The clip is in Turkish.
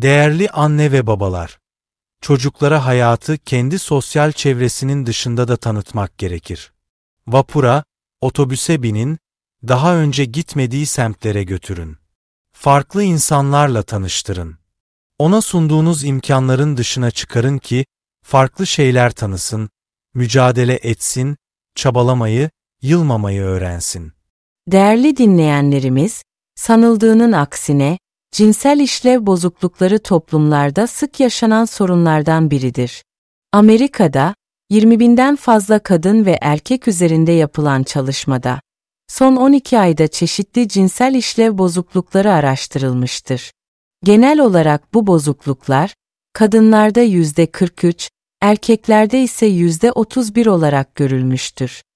Değerli anne ve babalar, çocuklara hayatı kendi sosyal çevresinin dışında da tanıtmak gerekir. Vapura, otobüse binin, daha önce gitmediği semtlere götürün. Farklı insanlarla tanıştırın. Ona sunduğunuz imkanların dışına çıkarın ki farklı şeyler tanısın, mücadele etsin, çabalamayı, yılmamayı öğrensin. Değerli dinleyenlerimiz, sanıldığının aksine, cinsel işlev bozuklukları toplumlarda sık yaşanan sorunlardan biridir. Amerika'da, 20.000'den fazla kadın ve erkek üzerinde yapılan çalışmada, son 12 ayda çeşitli cinsel işlev bozuklukları araştırılmıştır. Genel olarak bu bozukluklar, kadınlarda %43, erkeklerde ise %31 olarak görülmüştür.